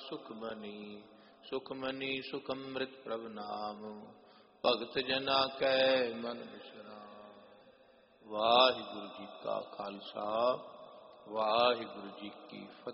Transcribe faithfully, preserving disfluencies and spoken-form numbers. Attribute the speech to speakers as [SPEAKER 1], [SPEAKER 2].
[SPEAKER 1] सुखमनी सुखमनी सुखमृत प्रभ नाम भगत जना कै मन विश्राम। वाहिगुरु जी का खालसा वाहिगुरु जी की फतेह।